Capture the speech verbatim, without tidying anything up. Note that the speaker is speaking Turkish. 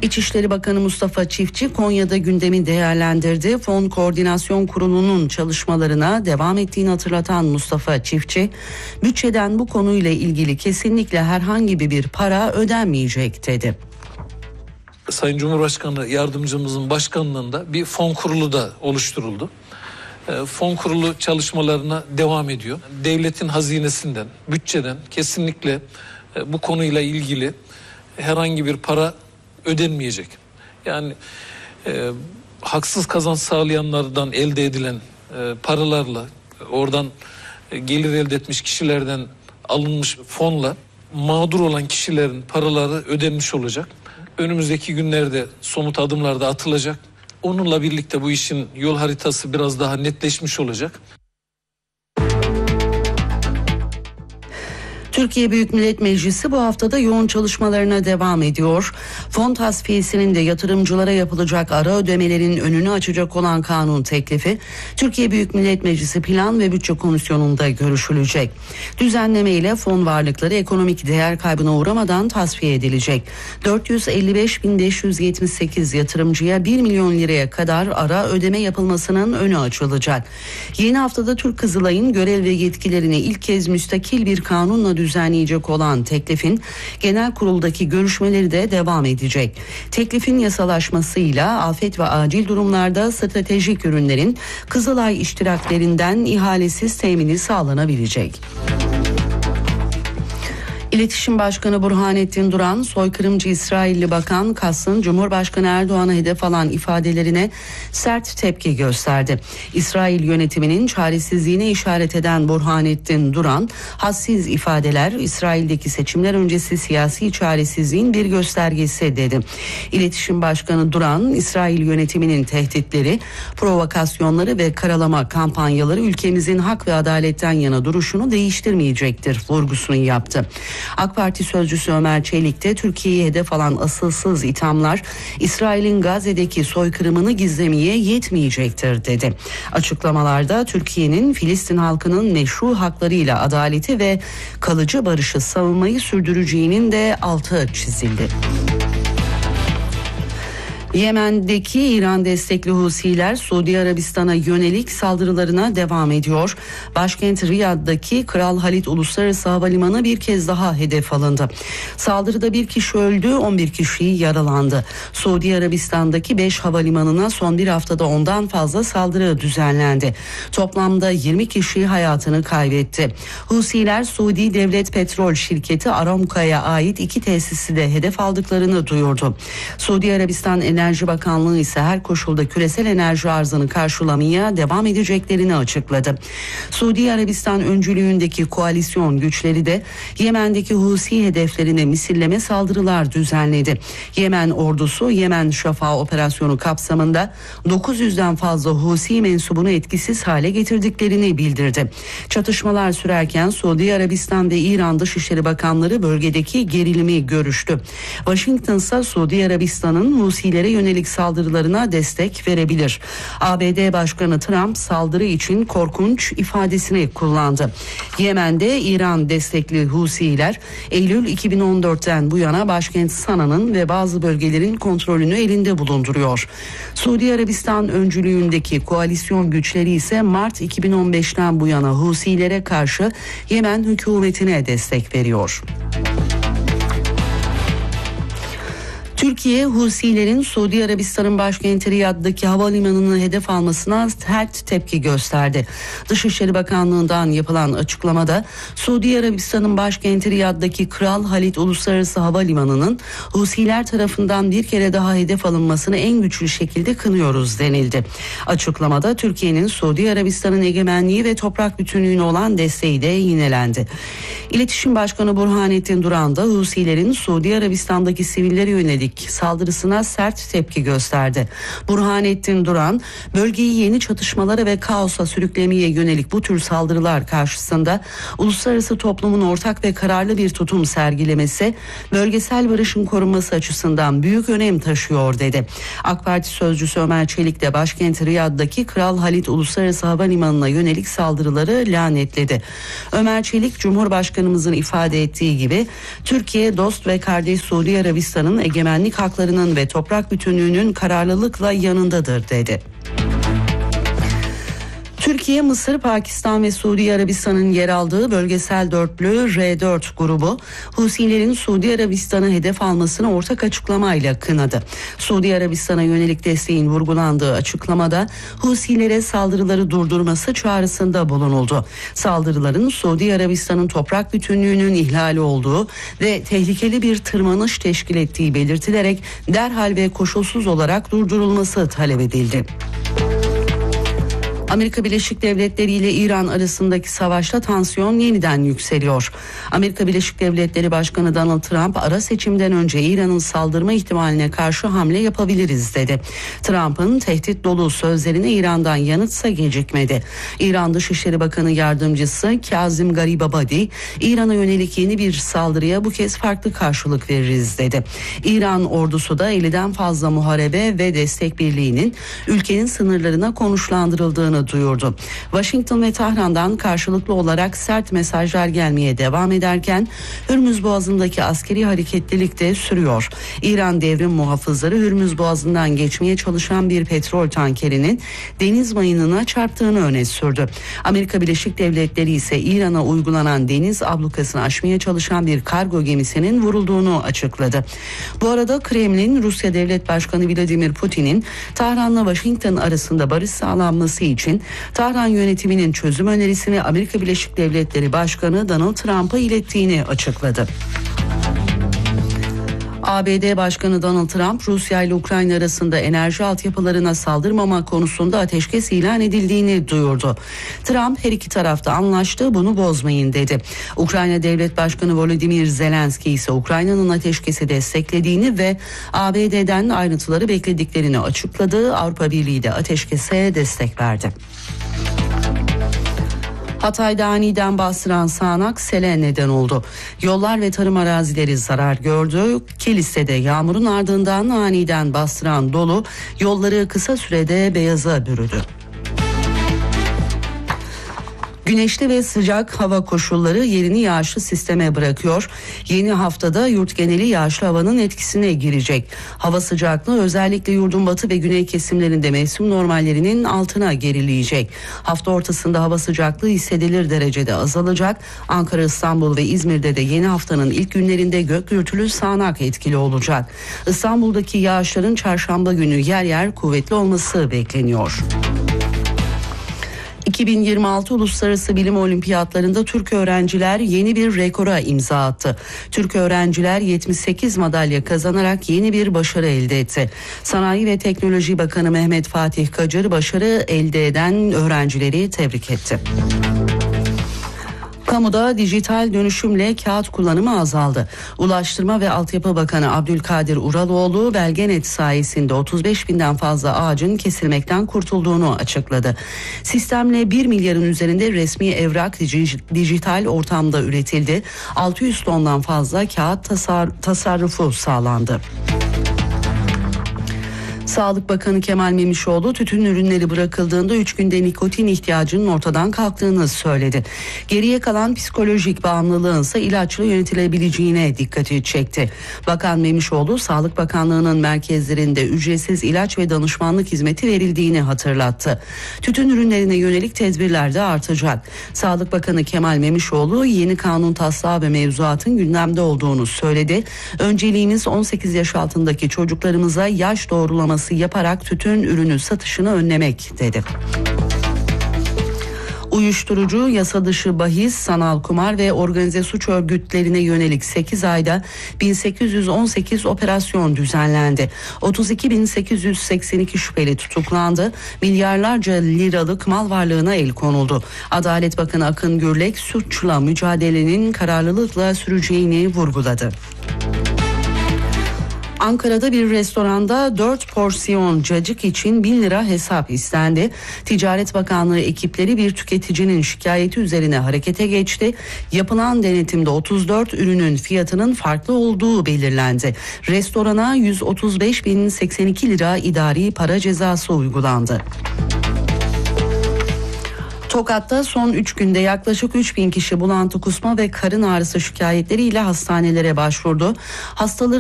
İçişleri Bakanı Mustafa Çiftçi Konya'da gündemi değerlendirdi. Fon Koordinasyon Kurulu'nun çalışmalarına devam ettiğini hatırlatan Mustafa Çiftçi, bütçeden bu konuyla ilgili kesinlikle herhangi bir para ödenmeyecek dedi. Sayın Cumhurbaşkanı Yardımcımızın başkanlığında bir fon kurulu da oluşturuldu. Fon kurulu çalışmalarına devam ediyor. Devletin hazinesinden, bütçeden kesinlikle bu konuyla ilgili herhangi bir para ödenmeyecek. Yani e, haksız kazanç sağlayanlardan elde edilen e, paralarla, oradan e, gelir elde etmiş kişilerden alınmış fonla mağdur olan kişilerin paraları ödenmiş olacak. Önümüzdeki günlerde somut adımlar da atılacak. Onunla birlikte bu işin yol haritası biraz daha netleşmiş olacak. Türkiye Büyük Millet Meclisi bu haftada yoğun çalışmalarına devam ediyor. Fon tasfiyesinin de yatırımcılara yapılacak ara ödemelerin önünü açacak olan kanun teklifi Türkiye Büyük Millet Meclisi Plan ve Bütçe Komisyonu'nda görüşülecek. Düzenleme ile fon varlıkları ekonomik değer kaybına uğramadan tasfiye edilecek. dört yüz elli beş bin beş yüz yetmiş sekiz yatırımcıya bir milyon liraya kadar ara ödeme yapılmasının önü açılacak. Yeni haftada Türk Kızılay'ın görev ve yetkilerini ilk kez müstakil bir kanunla düzenleyecek olan teklifin genel kuruldaki görüşmeleri de devam edecek. Teklifin yasalaşmasıyla afet ve acil durumlarda stratejik ürünlerin Kızılay iştiraklerinden ihalesiz temini sağlanabilecek. İletişim Başkanı Burhanettin Duran, soykırımcı İsrailli Bakan Kass'ın Cumhurbaşkanı Erdoğan'a hedef alan ifadelerine sert tepki gösterdi. İsrail yönetiminin çaresizliğine işaret eden Burhanettin Duran, hassiz ifadeler İsrail'deki seçimler öncesi siyasi çaresizliğin bir göstergesi dedi. İletişim Başkanı Duran, İsrail yönetiminin tehditleri, provokasyonları ve karalama kampanyaları ülkemizin hak ve adaletten yana duruşunu değiştirmeyecektir vurgusunu yaptı. AK Parti sözcüsü Ömer Çelik de Türkiye'yi hedef alan asılsız ithamlar İsrail'in Gazze'deki soykırımını gizlemeye yetmeyecektir dedi. Açıklamalarda Türkiye'nin Filistin halkının meşru haklarıyla adaleti ve kalıcı barışı savunmayı sürdüreceğinin de altı çizildi. Yemen'deki İran destekli Husiler Suudi Arabistan'a yönelik saldırılarına devam ediyor. Başkent Riyad'daki Kral Halid Uluslararası Havalimanı bir kez daha hedef alındı. Saldırıda bir kişi öldü, on bir kişi yaralandı. Suudi Arabistan'daki beş havalimanına son bir haftada ondan fazla saldırı düzenlendi. Toplamda yirmi kişi hayatını kaybetti. Husiler Suudi Devlet Petrol Şirketi Aramco'ya ait iki tesisi de hedef aldıklarını duyurdu. Suudi Arabistan Enerji Enerji Bakanlığı ise her koşulda küresel enerji arzını karşılamaya devam edeceklerini açıkladı. Suudi Arabistan öncülüğündeki koalisyon güçleri de Yemen'deki Husi hedeflerine misilleme saldırılar düzenledi. Yemen ordusu Yemen Şafağı operasyonu kapsamında dokuz yüzden fazla Husi mensubunu etkisiz hale getirdiklerini bildirdi. Çatışmalar sürerken Suudi Arabistan ve İran Dışişleri Bakanları bölgedeki gerilimi görüştü. Washington ise Suudi Arabistan'ın Husilere yönelik saldırılarına destek verebilir. A B D Başkanı Trump saldırı için korkunç ifadesini kullandı. Yemen'de İran destekli Husiler Eylül iki bin on dörtten bu yana başkent Sana'nın ve bazı bölgelerin kontrolünü elinde bulunduruyor. Suudi Arabistan öncülüğündeki koalisyon güçleri ise Mart iki bin on beşten bu yana Husilere karşı Yemen hükümetine destek veriyor. Türkiye, Husilerin Suudi Arabistan'ın başkenti Riyad'daki havalimanını hedef almasına sert tepki gösterdi. Dışişleri Bakanlığı'ndan yapılan açıklamada Suudi Arabistan'ın başkenti Riyad'daki Kral Halid Uluslararası Havalimanı'nın Husiler tarafından bir kere daha hedef alınmasını en güçlü şekilde kınıyoruz denildi. Açıklamada Türkiye'nin Suudi Arabistan'ın egemenliği ve toprak bütünlüğüne olan desteği de yinelendi. İletişim Başkanı Burhanettin Duran da Husilerin Suudi Arabistan'daki sivillere yönelik saldırısına sert tepki gösterdi. Burhanettin Duran, bölgeyi yeni çatışmalara ve kaosa sürüklemeye yönelik bu tür saldırılar karşısında uluslararası toplumun ortak ve kararlı bir tutum sergilemesi, bölgesel barışın korunması açısından büyük önem taşıyor dedi. AK Parti sözcüsü Ömer Çelik de başkent Riyad'daki Kral Halid Uluslararası Havalimanı'na yönelik saldırıları lanetledi. Ömer Çelik, Cumhurbaşkanımızın ifade ettiği gibi Türkiye dost ve kardeş Suudi Arabistan'ın egemenliği güvenlik haklarının ve toprak bütünlüğünün kararlılıkla yanındadır dedi. Türkiye, Mısır, Pakistan ve Suudi Arabistan'ın yer aldığı bölgesel dörtlü R dört grubu, Husilerin Suudi Arabistan'ı hedef almasını ortak açıklamayla kınadı. Suudi Arabistan'a yönelik desteğin vurgulandığı açıklamada Husilere saldırıları durdurması çağrısında bulunuldu. Saldırıların Suudi Arabistan'ın toprak bütünlüğünün ihlali olduğu ve tehlikeli bir tırmanış teşkil ettiği belirtilerek derhal ve koşulsuz olarak durdurulması talep edildi. Amerika Birleşik Devletleri ile İran arasındaki savaşta tansiyon yeniden yükseliyor. Amerika Birleşik Devletleri Başkanı Donald Trump ara seçimden önce İran'ın saldırma ihtimaline karşı hamle yapabiliriz dedi. Trump'ın tehdit dolu sözlerine İran'dan yanıtsa gecikmedi. İran Dışişleri Bakanı Yardımcısı Kazim Garibabadi, İran'a yönelik yeni bir saldırıya bu kez farklı karşılık veririz dedi. İran ordusu da elliden fazla muharebe ve destek birliğinin ülkenin sınırlarına konuşlandırıldığını duyurdu. Washington ve Tahran'dan karşılıklı olarak sert mesajlar gelmeye devam ederken Hürmüz Boğazı'ndaki askeri hareketlilik de sürüyor. İran devrim muhafızları Hürmüz Boğazı'ndan geçmeye çalışan bir petrol tankerinin deniz mayınına çarptığını öne sürdü. Amerika Birleşik Devletleri ise İran'a uygulanan deniz ablukasını aşmaya çalışan bir kargo gemisinin vurulduğunu açıkladı. Bu arada Kremlin, Rusya Devlet Başkanı Vladimir Putin'in Tahran'la Washington arasında barış sağlanması için Tahran yönetiminin çözüm önerisini Amerika Birleşik Devletleri Başkanı Donald Trump'a ilettiğini açıkladı. A B D Başkanı Donald Trump, Rusya ile Ukrayna arasında enerji altyapılarına saldırmama konusunda ateşkes ilan edildiğini duyurdu. Trump, her iki tarafta anlaştı, bunu bozmayın dedi. Ukrayna Devlet Başkanı Volodymyr Zelenski ise Ukrayna'nın ateşkesi desteklediğini ve A B D'den ayrıntıları beklediklerini açıkladı. Avrupa Birliği de ateşkese destek verdi. Hatay'da aniden bastıran sağanak sele neden oldu. Yollar ve tarım arazileri zarar gördü. Kilis'te yağmurun ardından aniden bastıran dolu yolları kısa sürede beyaza bürüdü. Güneşli ve sıcak hava koşulları yerini yağışlı sisteme bırakıyor. Yeni haftada yurt geneli yağışlı havanın etkisine girecek. Hava sıcaklığı özellikle yurdun batı ve güney kesimlerinde mevsim normallerinin altına gerileyecek. Hafta ortasında hava sıcaklığı hissedilir derecede azalacak. Ankara, İstanbul ve İzmir'de de yeni haftanın ilk günlerinde gök gürültülü sağanak etkili olacak. İstanbul'daki yağışların çarşamba günü yer yer kuvvetli olması bekleniyor. iki bin yirmi altı Uluslararası Bilim Olimpiyatlarında Türk öğrenciler yeni bir rekora imza attı. Türk öğrenciler yetmiş sekiz madalya kazanarak yeni bir başarı elde etti. Sanayi ve Teknoloji Bakanı Mehmet Fatih Kacır başarı elde eden öğrencileri tebrik etti. Kamuda dijital dönüşümle kağıt kullanımı azaldı. Ulaştırma ve Altyapı Bakanı Abdülkadir Uraloğlu, Belgenet sayesinde otuz beş binden fazla ağacın kesilmekten kurtulduğunu açıkladı. Sistemle bir milyarın üzerinde resmi evrak dijital ortamda üretildi. altı yüz tondan fazla kağıt tasar- tasarrufu sağlandı. Sağlık Bakanı Kemal Memişoğlu, tütün ürünleri bırakıldığında üç günde nikotin ihtiyacının ortadan kalktığını söyledi. Geriye kalan psikolojik bağımlılığın ise ilaçla yönetilebileceğine dikkati çekti. Bakan Memişoğlu, Sağlık Bakanlığı'nın merkezlerinde ücretsiz ilaç ve danışmanlık hizmeti verildiğini hatırlattı. Tütün ürünlerine yönelik tedbirler de artacak. Sağlık Bakanı Kemal Memişoğlu, yeni kanun taslağı ve mevzuatın gündemde olduğunu söyledi. Önceliğimiz on sekiz yaş altındaki çocuklarımıza yaş doğrulaması yaparak tütün ürünü satışını önlemek dedi. Uyuşturucu, yasa dışı bahis, sanal kumar ve organize suç örgütlerine yönelik sekiz ayda bin sekiz yüz on sekiz operasyon düzenlendi. otuz iki bin sekiz yüz seksen iki şüpheli tutuklandı. Milyarlarca liralık mal varlığına el konuldu. Adalet Bakanı Akın Gürlek, suçla mücadelenin kararlılıkla süreceğini vurguladı. Ankara'da bir restoranda dört porsiyon cacık için bin lira hesap istendi. Ticaret Bakanlığı ekipleri bir tüketicinin şikayeti üzerine harekete geçti. Yapılan denetimde otuz dört ürünün fiyatının farklı olduğu belirlendi. Restorana yüz otuz beş bin seksen iki lira idari para cezası uygulandı. Tokat'ta son üç günde yaklaşık üç bin kişi bulantı, kusma ve karın ağrısı şikayetleriyle hastanelere başvurdu. Hastaların